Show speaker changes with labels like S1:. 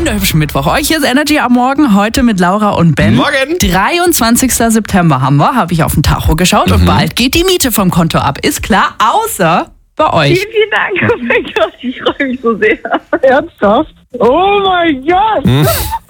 S1: wunderhübschen Mittwoch. Euch hier ist Energy am Morgen, heute mit Laura und Ben.
S2: Morgen.
S1: 23. September habe ich auf den Tacho geschaut und bald geht die Miete vom Konto ab. Ist klar, außer bei euch.
S3: Vielen, vielen Dank. Oh mein Gott, ich freue mich so sehr.
S4: Ernsthaft? Oh mein Gott!